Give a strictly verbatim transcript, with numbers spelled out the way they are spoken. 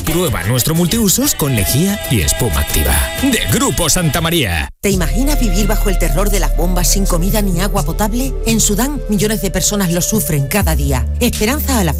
Prueba nuestro multiusos con lejía y espuma activa. De Grupo Santa María. ¿Te imaginas vivir bajo el terror de las bombas sin comida ni agua potable? En Sudán, millones de personas lo sufren cada día. Esperanza a la